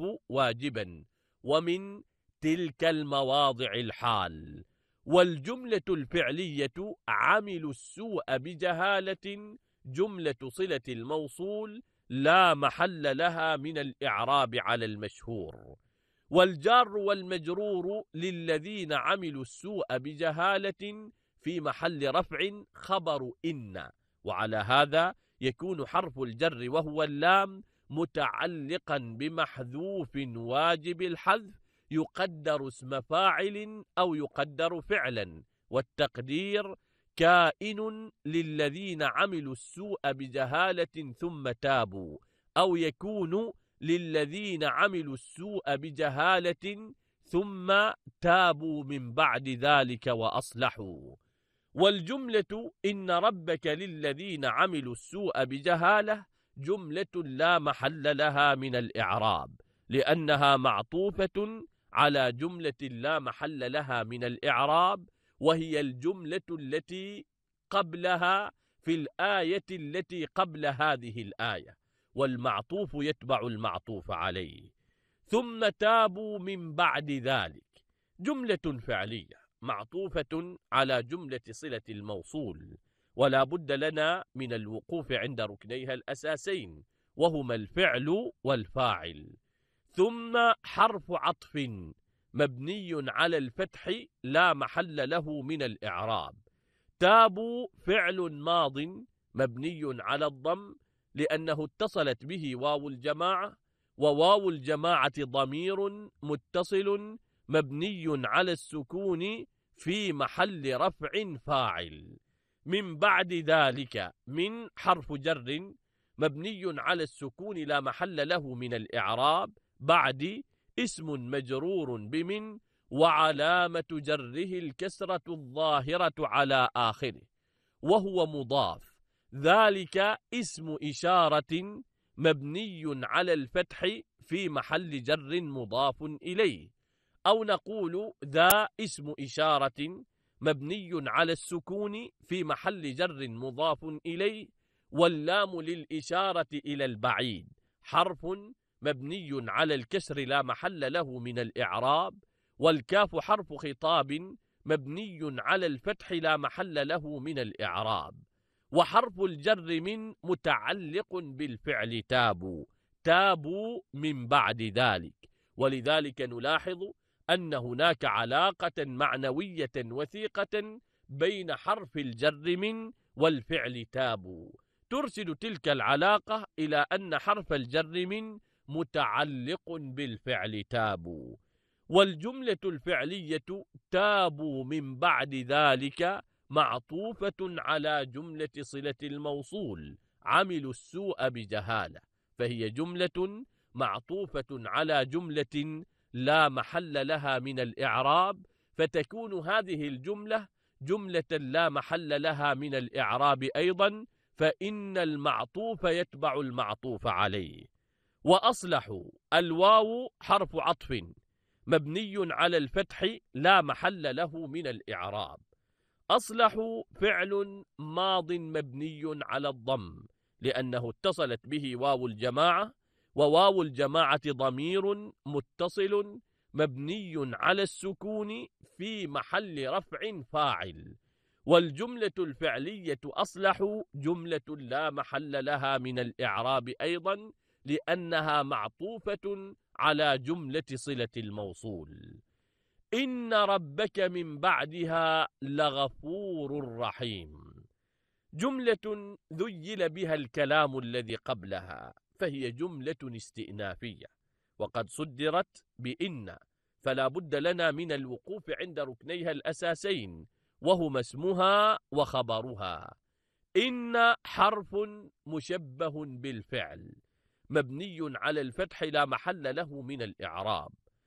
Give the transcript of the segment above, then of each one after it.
والكاف واجبا، ومن تلك المواضع الحال. والجملة الفعلية عملوا السوء بجهالة جملة صلة الموصول لا محل لها من الإعراب على المشهور. والجار والمجرور للذين عملوا السوء بجهالة في محل رفع خبر إن، وعلى هذا يكون حرف الجر وهو اللام متعلقا بمحذوف واجب الحذف يقدر اسم فاعل أو يقدر فعلا، والتقدير كائن للذين عملوا السوء بجهالة ثم تابوا، أو يكون للذين عملوا السوء بجهالة ثم تابوا من بعد ذلك وأصلحوا. والجملة إن ربك للذين عملوا السوء بجهالة جملة لا محل لها من الإعراب، لأنها معطوفة على جملة لا محل لها من الإعراب، وهي الجملة التي قبلها في الآية التي قبل هذه الآية، والمعطوف يتبع المعطوف عليه. ثم تابوا من بعد ذلك جملة فعلية معطوفة على جملة صلة الموصول، ولا بد لنا من الوقوف عند ركنيها الأساسين، وهما الفعل والفاعل. ثم حرف عطف مبني على الفتح لا محل له من الإعراب. تابوا فعل ماض مبني على الضم لأنه اتصلت به واو الجماعة، وواو الجماعة ضمير متصل مبني على السكون في محل رفع فاعل. من بعد ذلك من حرف جر مبني على السكون لا محل له من الإعراب، بعد اسم مجرور بمن وعلامة جره الكسرة الظاهرة على آخره وهو مضاف، ذلك اسم إشارة مبني على الفتح في محل جر مضاف إليه، أو نقول ذا اسم إشارة مبني على السكون في محل جر مضاف إليه، واللام للإشارة إلى البعيد حرف مبني على الكسر لا محل له من الإعراب، والكاف حرف خطاب مبني على الفتح لا محل له من الإعراب. وحرف الجر من متعلق بالفعل تابوا، تابوا من بعد ذلك، ولذلك نلاحظ أن هناك علاقة معنوية وثيقة بين حرف الجر من والفعل تابوا، ترسل تلك العلاقة إلى أن حرف الجر من متعلق بالفعل تابوا. والجملة الفعلية تابوا من بعد ذلك معطوفة على جملة صلة الموصول عملوا السوء بجهالة، فهي جملة معطوفة على جملة لا محل لها من الإعراب، فتكون هذه الجملة جملة لا محل لها من الإعراب أيضا، فإن المعطوف يتبع المعطوف عليه. وأصلحوا الواو حرف عطف مبني على الفتح لا محل له من الإعراب. أصلحوا فعل ماض مبني على الضم لأنه اتصلت به واو الجماعة، وواو الجماعة ضمير متصل مبني على السكون في محل رفع فاعل. والجملة الفعلية أصلحوا جملة لا محل لها من الإعراب أيضا، لأنها معطوفة على جملة صلة الموصول. إن ربك من بعدها لغفور رحيم جملة ذيل بها الكلام الذي قبلها، فهي جملة استئنافية وقد صدرت بإن، فلا بد لنا من الوقوف عند ركنيها الأساسين وهما اسمها وخبرها. إن حرف مشبه بالفعل مبني على الفتح لا محل له من الإعراب.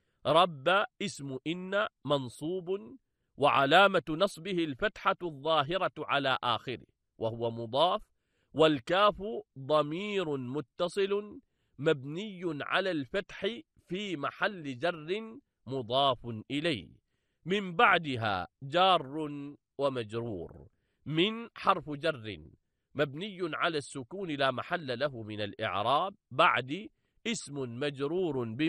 رب اسم إن منصوب وعلامة نصبه الفتحة الظاهرة على آخره وهو مضاف، والكاف ضمير متصل مبني على الفتح في محل جر مضاف إليه. من بعدها جار ومجرور. من حرف جر مبني على السكون لا محل له من الإعراب، بعد اسم مجرور